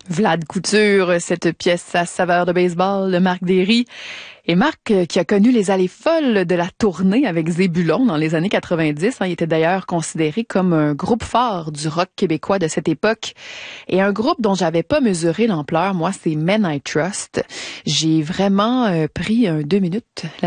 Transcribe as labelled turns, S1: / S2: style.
S1: Vlad Couture, cette pièce à saveur de baseball de Marc Derry. Et Marc, qui a connu les allées folles de la tournée avec Zébulon dans les années 90, il était d'ailleurs considéré comme un groupe phare du rock québécois de cette époque. Et un groupe dont j'avais pas mesuré l'ampleur, moi, c'est Men I Trust. J'ai vraiment pris 2 minutes